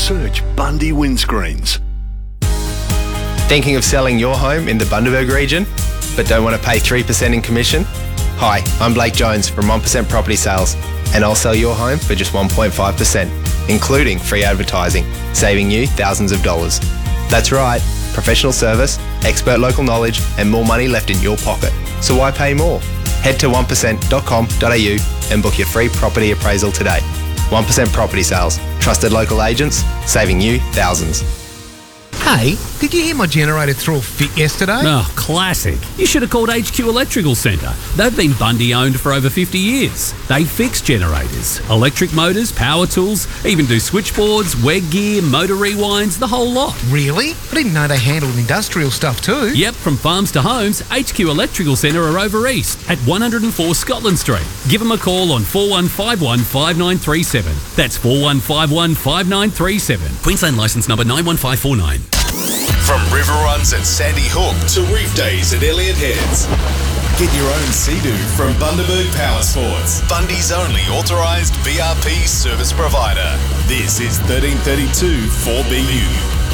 Search Bundy Windscreens. Thinking of selling your home in the Bundaberg region, but don't want to pay 3% in commission? Hi, I'm Blake Jones from 1% Property Sales, and I'll sell your home for just 1.5%, including free advertising, saving you thousands of dollars. That's right, professional service, expert local knowledge, and more money left in your pocket. So why pay more? Head to 1%.com.au and book your free property appraisal today. 1% Property Sales, trusted local agents, saving you thousands. Hey, did you hear my generator threw a fit yesterday? Oh, classic. You should have called HQ Electrical Centre. They've been Bundy owned for over 50 years. They fix generators, electric motors, power tools, even do switchboards, WEG gear, motor rewinds, the whole lot. Really? I didn't know they handled industrial stuff too. Yep, from farms to homes, HQ Electrical Centre are over east at 104 Scotland Street. Give them a call on 4151 5937. That's 4151 5937. Queensland licence number 91549. From river runs at Sandy Hook to reef days at Elliott Heads. Get your own Sea-Doo from Bundaberg Power Sports, Bundy's only authorised BRP service provider. This is 1332 4BU.